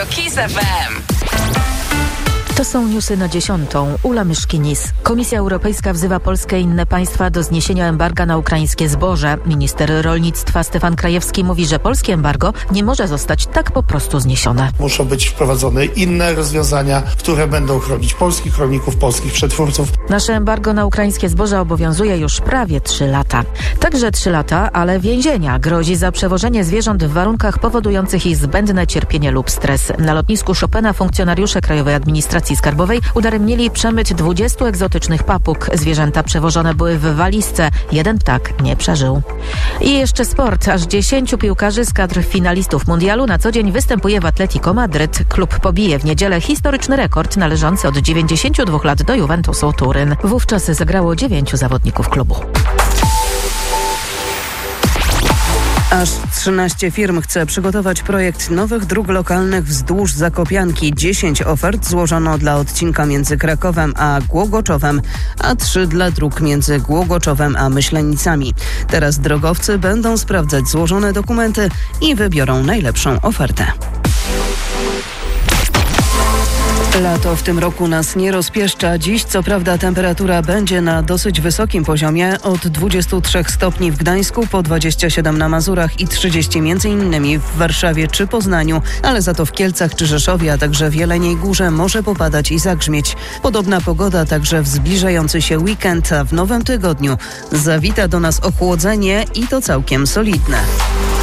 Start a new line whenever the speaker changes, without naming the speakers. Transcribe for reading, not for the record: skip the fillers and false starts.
KIS FM.
To są newsy na 10:00. Ula Myszkinis. Komisja Europejska wzywa Polskę i inne państwa do zniesienia embarga na ukraińskie zboże. Minister rolnictwa Stefan Krajewski mówi, że polskie embargo nie może zostać tak po prostu zniesione.
Muszą być wprowadzone inne rozwiązania, które będą chronić polskich rolników, polskich przetwórców.
Nasze embargo na ukraińskie zboże obowiązuje już prawie 3 lata. Także 3 lata, ale więzienia grozi za przewożenie zwierząt w warunkach powodujących ich zbędne cierpienie lub stres. Na lotnisku Chopina funkcjonariusze Krajowej Administracji Skarbowej udaremnili przemyt 20 egzotycznych papug. Zwierzęta przewożone były w walizce. Jeden ptak nie przeżył. I jeszcze sport. Aż 10 piłkarzy z kadr finalistów mundialu na co dzień występuje w Atletico Madryt. Klub pobije w niedzielę historyczny rekord należący od 92 lat do Juventusu Turyn. Wówczas zagrało 9 zawodników klubu.
Aż 13 firm chce przygotować projekt nowych dróg lokalnych wzdłuż Zakopianki. 10 ofert złożono dla odcinka między Krakowem a Głogoczowem, a 3 dla dróg między Głogoczowem a Myślenicami. Teraz drogowcy będą sprawdzać złożone dokumenty i wybiorą najlepszą ofertę. Lato w tym roku nas nie rozpieszcza. Dziś co prawda temperatura będzie na dosyć wysokim poziomie, od 23 stopni w Gdańsku, po 27 na Mazurach i 30 m.in. w Warszawie czy Poznaniu, ale za to w Kielcach czy Rzeszowie, a także w Jeleniej Górze może popadać i zagrzmieć. Podobna pogoda także w zbliżający się weekend, a w nowym tygodniu zawita do nas ochłodzenie i to całkiem solidne.